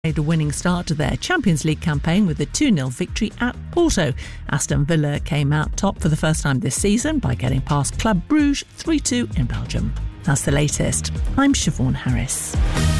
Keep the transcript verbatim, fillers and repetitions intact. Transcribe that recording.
made a winning start to their Champions League campaign with a two nil victory at Porto. Aston Villa came out top for the first time this season by getting past Club Brugge three two in Belgium. That's the latest. I'm Siobhan Harris.